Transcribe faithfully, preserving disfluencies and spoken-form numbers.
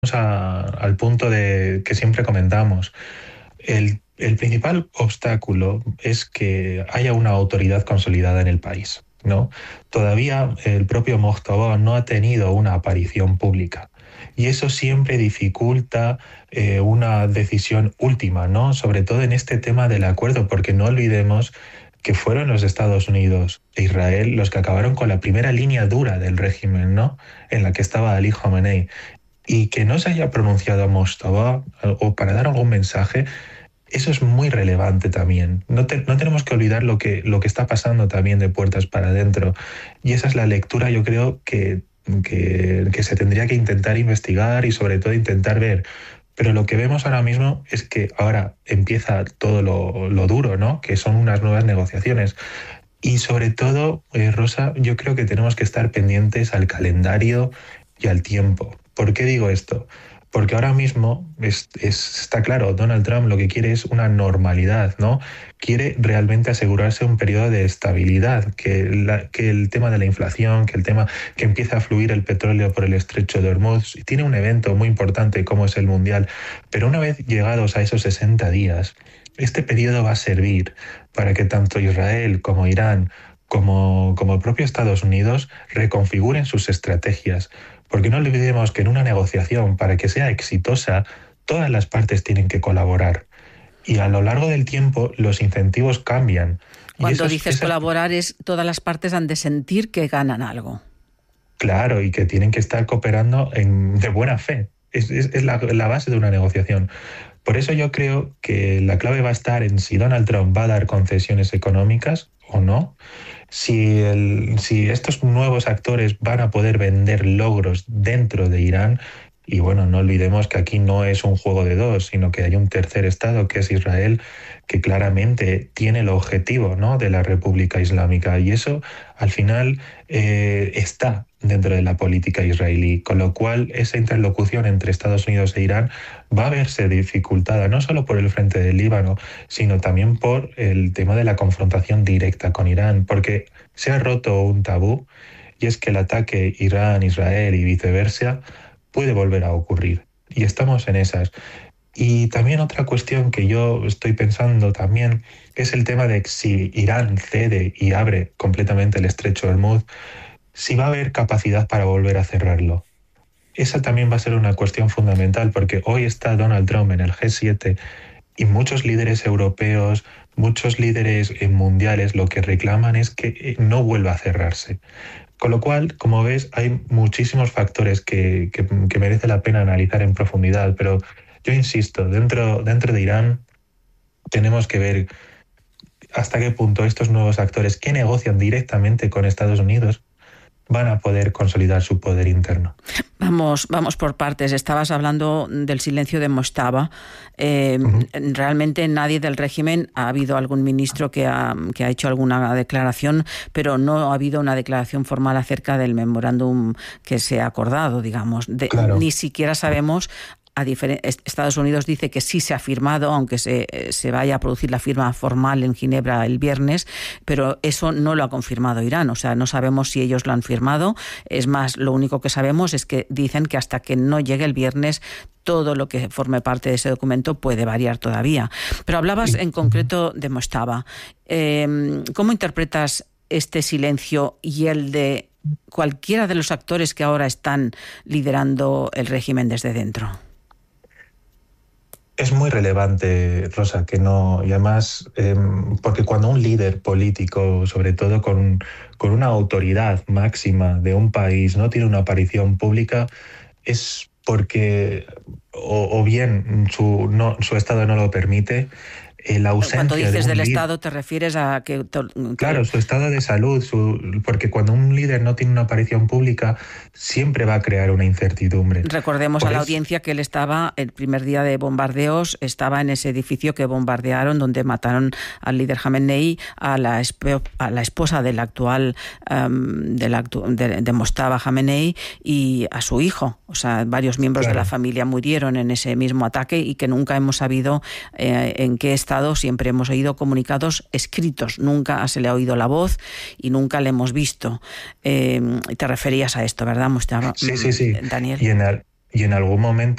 a- al punto de que siempre comentamos. El, el principal obstáculo es que haya una autoridad consolidada en el país, ¿no? Todavía el propio Mojtaba no ha tenido una aparición pública. Y eso siempre dificulta eh, una decisión última, ¿no? Sobre todo en este tema del acuerdo, porque no olvidemos que fueron los Estados Unidos e Israel los que acabaron con la primera línea dura del régimen, ¿no? En la que estaba Ali Khamenei. Y que no se haya pronunciado a Mojtaba o para dar algún mensaje, eso es muy relevante también. No, te- no tenemos que olvidar lo que, lo que está pasando también de puertas para adentro. Y esa es la lectura, yo creo, que, que, que se tendría que intentar investigar y sobre todo intentar ver. Pero lo que vemos ahora mismo es que ahora empieza todo lo, lo duro, ¿no? Que son unas nuevas negociaciones. Y sobre todo, eh, Rosa, yo creo que tenemos que estar pendientes al calendario y al tiempo. ¿Por qué digo esto? Porque ahora mismo es- es- está claro, Donald Trump lo que quiere es una normalidad, ¿no? Quiere realmente asegurarse un periodo de estabilidad, que, la- que el tema de la inflación, que el tema que empiece a fluir el petróleo por el estrecho de Hormuz, tiene un evento muy importante como es el Mundial, pero una vez llegados a esos sesenta días, este periodo va a servir para que tanto Israel como Irán como, como el propio Estados Unidos reconfiguren sus estrategias. Porque no olvidemos que en una negociación, para que sea exitosa, todas las partes tienen que colaborar. Y a lo largo del tiempo los incentivos cambian. Y Cuando eso es, dices eso es colaborar es todas las partes han de sentir que ganan algo. claro, y que tienen que estar cooperando en, de buena fe. Es, es- es la, la base de una negociación. Por eso yo creo que la clave va a estar en si Donald Trump va a dar concesiones económicas o no, si, el- si estos nuevos actores van a poder vender logros dentro de Irán. Y bueno, no olvidemos que aquí no es un juego de dos, sino que hay un tercer estado, que es Israel, que claramente tiene el objetivo, ¿no?, de la República Islámica. Y eso, al final, eh, está dentro de la política israelí, con lo cual esa interlocución entre Estados Unidos e Irán va a verse dificultada no solo por el frente del Líbano, sino también por el tema de la confrontación directa con Irán, porque se ha roto un tabú y es que el ataque Irán-Israel y viceversa puede volver a ocurrir. Y estamos en esas. Y también otra cuestión que yo estoy pensando también es el tema de si Irán cede y abre completamente el estrecho de Hormuz, si va a haber capacidad para volver a cerrarlo. Esa también va a ser una cuestión fundamental porque hoy está Donald Trump en el G siete y muchos líderes europeos, muchos líderes eh, mundiales lo que reclaman es que eh, no vuelva a cerrarse. Con lo cual, como ves, hay muchísimos factores que, que, que merece la pena analizar en profundidad, pero yo insisto, dentro, dentro de Irán tenemos que ver hasta qué punto estos nuevos actores que negocian directamente con Estados Unidos van a poder consolidar su poder interno. Vamos, vamos por partes. Estabas hablando del silencio de Mojtaba. Eh, Ujú. realmente nadie del régimen, ha habido algún ministro que ha, que ha hecho alguna declaración, pero no ha habido una declaración formal acerca del memorándum que se ha acordado, digamos. De, Claro. ni siquiera sabemos. A diferen- Estados Unidos dice que sí se ha firmado, aunque se, se vaya a producir la firma formal en Ginebra el viernes, pero eso no lo ha confirmado Irán. O sea, no sabemos si ellos lo han firmado. Es más, lo único que sabemos es que dicen que hasta que no llegue el viernes todo lo que forme parte de ese documento puede variar todavía. Pero hablabas en concreto de Mojtaba. Eh, ¿Cómo interpretas este silencio y el de cualquiera de los actores que ahora están liderando el régimen desde dentro? Es muy relevante, Rosa, que no, y además, eh, porque cuando un líder político, sobre todo con, con una autoridad máxima de un país, no tiene una aparición pública, es porque o, o bien su, no, su estado no lo permite, eh, la Cuando ausencia de dices un del líder. Estado, te refieres a que... que Claro, su estado de salud, su, porque cuando un líder no tiene una aparición pública, siempre va a crear una incertidumbre. recordemos a Por la eso, audiencia que él estaba, el primer día de bombardeos, estaba en ese edificio que bombardearon, donde mataron al líder Khamenei, a la, esp- a la esposa del actual, um, del actu- de, de Mojtaba Khamenei y a su hijo. O sea, varios miembros de la claro. familia murieron en ese mismo ataque y que nunca hemos sabido eh, en qué estado. Siempre hemos oído comunicados escritos, nunca se le ha oído la voz y nunca le hemos visto. Eh, te referías a esto, ¿verdad, Mojtaba, Sí, sí, sí. Daniel? Y en, al- y en algún momento